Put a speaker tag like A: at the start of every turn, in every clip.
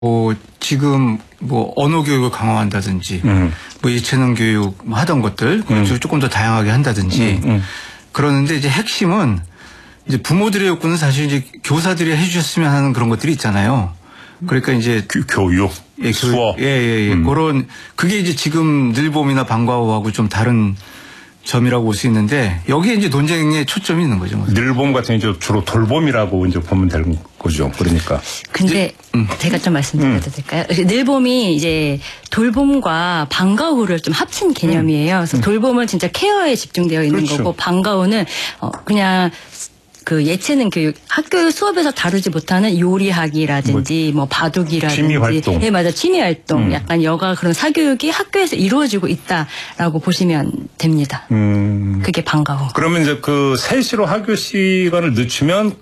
A: 지금 뭐 언어 교육을 강화한다든지 뭐 예체능 교육 하던 것들 조금 더 다양하게 한다든지 그러는데 이제 핵심은 이제 부모들의 욕구는 사실 이제 교사들이 해주셨으면 하는 그런 것들이 있잖아요. 그러니까 이제
B: 교육, 수업,
A: 그런 그게 이제 지금 늘봄이나 방과후하고 좀 다른 점이라고 볼 수 있는데 여기에 이제 논쟁에 초점이 있는 거죠.
B: 늘봄 같은 이제 주로 돌봄이라고 이제 보면 되는 거죠. 그러니까.
C: 근데 제가 좀 말씀드려도 될까요? 늘봄이 이제 돌봄과 방과후를 좀 합친 개념이에요. 그래서 돌봄은 진짜 케어에 집중되어 있는
B: 그렇죠.
C: 거고 방과후는 그냥 그 예체능 교육 학교 수업에서 다루지 못하는 요리하기라든지 뭐 바둑이라든지
B: 취미 활동.
C: 네, 맞아. 취미 활동. 약간 여가 그런 사교육이 학교에서 이루어지고 있다라고 보시면 됩니다. 그게 방과후.
B: 그러면 이제 그 3시로 학교 시간을 늦추면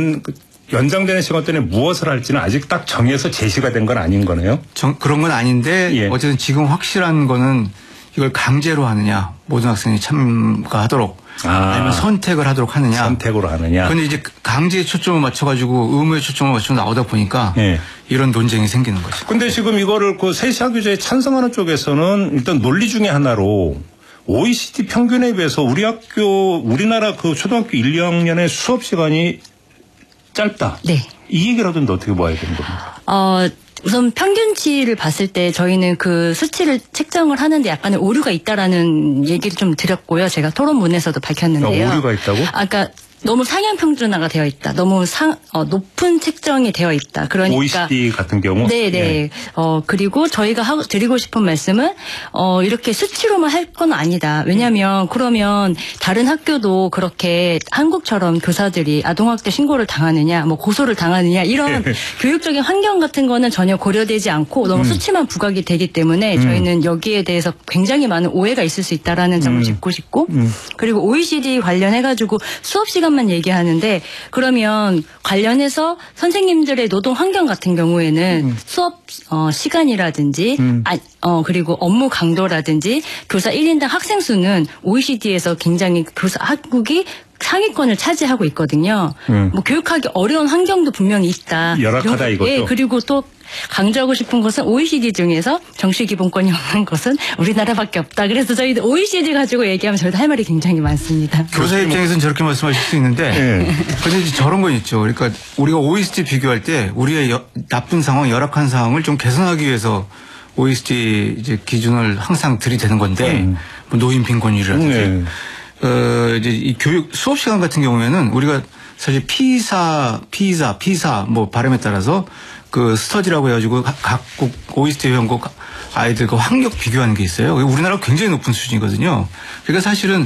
B: 연장되는 시간 동안에 무엇을 할지는 아직 딱 정해서 제시가 된 건 아닌 거네요.
A: 그런 건 아닌데
B: 예.
A: 어쨌든 지금 확실한 거는 이걸 강제로 하느냐 모든 학생이 참가하도록 아니면 선택을 하도록 하느냐.
B: 선택으로 하느냐.
A: 그런데 이제 강제에 초점을 맞춰가지고 의무에 초점을 맞춰 나오다 보니까
B: 예.
A: 이런 논쟁이 생기는 거죠.
B: 근데 지금 이거를 그 3시 학교제에 찬성하는 쪽에서는 일단 논리 중에 하나로 OECD 평균에 비해서 우리나라 그 초등학교 1, 2학년의 수업 시간이 짧다.
C: 네.
B: 이 얘기를 하던데 어떻게 봐야 되는 겁니까?
C: 우선 평균치를 봤을 때 저희는 그 수치를 책정을 하는데 약간의 오류가 있다라는 얘기를 좀 드렸고요. 제가 토론문에서도 밝혔는데요.
B: 오류가 있다고?
C: 그러니까 너무 상향 평준화가 되어 있다. 너무 높은 책정이 되어 있다. 그러니까
B: OECD 같은 경우?
C: 네네. 네. 그리고 저희가 드리고 싶은 말씀은 이렇게 수치로만 할 건 아니다. 왜냐하면 그러면 다른 학교도 그렇게 한국처럼 교사들이 아동학대 신고를 당하느냐, 뭐 고소를 당하느냐 이런 교육적인 환경 같은 거는 전혀 고려되지 않고 너무 수치만 부각이 되기 때문에 저희는 여기에 대해서 굉장히 많은 오해가 있을 수 있다라는 점을 짚고 싶고 그리고 OECD 관련해가지고 수업 시간만 얘기하는데 그러면 관련해서 선생님들의 노동 환경 같은 경우에는 수업 시간이라든지 그리고 업무 강도라든지 교사 1인당 학생 수는 OECD에서 굉장히 한국이 상위권을 차지하고 있거든요. 뭐 교육하기 어려운 환경도 분명히 있다.
B: 열악하다 이것도.
C: 예, 그리고 또 강조하고 싶은 것은 OECD 중에서 정시기본권이 없는 것은 우리나라밖에 없다. 그래서 저희도 OECD 가지고 얘기하면 저희도 할 말이 굉장히 많습니다.
A: 교사 입장에서는 저렇게 말씀하실 수 있는데 근데 이제 저런 건 있죠. 그러니까 우리가 OECD 비교할 때 우리의 나쁜 상황, 열악한 상황을 좀 개선하기 위해서 OECD 이제 기준을 항상 들이대는 건데 뭐 노인 빈곤율이라든지 이제 이 교육 수업 시간 같은 경우에는 우리가 사실 피사 뭐 발음에 따라서 그 스터디라고 해가지고 각국 OECD 회원국 아이들 그 학력 비교하는 게 있어요. 우리나라가 굉장히 높은 수준이거든요. 그러니까 사실은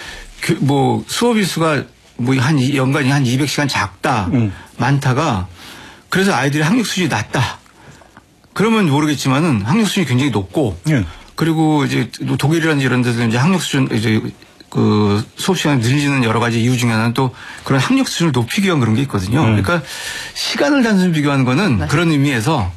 A: 뭐 수업 일수가 뭐 연간이 한 200시간 작다, 많다가 그래서 아이들이 학력 수준이 낮다. 그러면 모르겠지만은 학력 수준이 굉장히 높고 그리고 이제 독일이라든지 이런 데서 이제 학력 수준 이제 그 수업 시간을 늘리는 여러 가지 이유 중에 하나는 또 그런 학력 수준을 높이기 위한 그런 게 있거든요. 그러니까 시간을 단순히 비교하는 거는 맞습니다. 그런 의미에서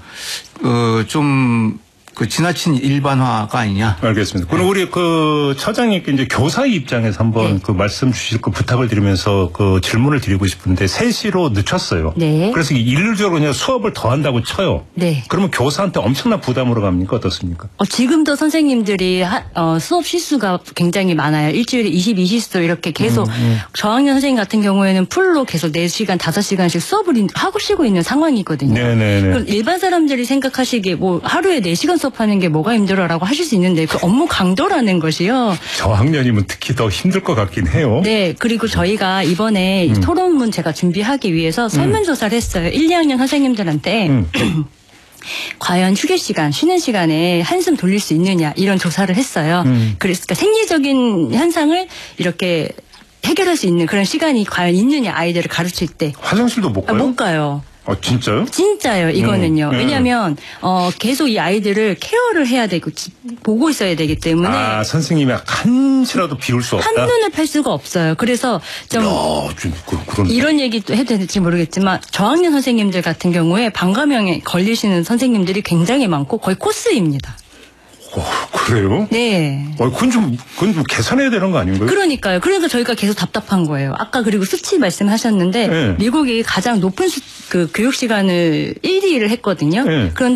A: 좀 그 지나친 일반화가 아니냐.
B: 알겠습니다. 그럼 우리 그 처장님께 이제 교사의 입장에서 한번 그 말씀 주실 거 부탁을 드리면서 그 질문을 드리고 싶은데 3시로 늦췄어요.
C: 네.
B: 그래서 일률적으로 그냥 수업을 더 한다고 쳐요.
C: 네.
B: 그러면 교사한테 엄청난 부담으로 갑니까? 어떻습니까?
C: 지금도 선생님들이 수업 실수가 굉장히 많아요. 일주일에 22실수 이렇게 계속 저학년 선생님 같은 경우에는 풀로 계속 4시간, 5시간씩 수업을 하고 쉬고 있는 상황이거든요.
B: 네네네.
C: 그럼 일반 사람들이 생각하시기에 뭐 하루에 4시간 수업하는 게 뭐가 힘들어라고 하실 수 있는데 그 업무 강도라는 것이요.
B: 저학년이면 특히 더 힘들 것 같긴 해요.
C: 네. 그리고 저희가 이번에 토론문 제가 준비하기 위해서 설문조사를 했어요. 1, 2학년 선생님들한테. 과연 휴게 시간, 쉬는 시간에 한숨 돌릴 수 있느냐 이런 조사를 했어요. 그러니까 생리적인 현상을 이렇게 해결할 수 있는 그런 시간이 과연 있느냐 아이들을 가르칠 때.
B: 화장실도 못 가요?
C: 못 가요.
B: 진짜요?
C: 진짜요, 이거는요. 왜냐하면 계속 이 아이들을 케어를 해야 되고 보고 있어야 되기 때문에
B: 선생님이 한시라도 비울 수 없다?
C: 한눈을 팔 수가 없어요. 그래서 좀 이런 얘기도 해도 될지 모르겠지만 저학년 선생님들 같은 경우에 방과명에 걸리시는 선생님들이 굉장히 많고 거의 코스입니다.
B: 그래요?
C: 네.
B: 그건 좀 계산해야 되는 거 아닌가요?
C: 그러니까요. 그러니까 저희가 계속 답답한 거예요. 아까 그리고 수치 말씀하셨는데
B: 네.
C: 미국이 가장 높은 그 교육 시간을 1위를 했거든요.
B: 네.
C: 그런데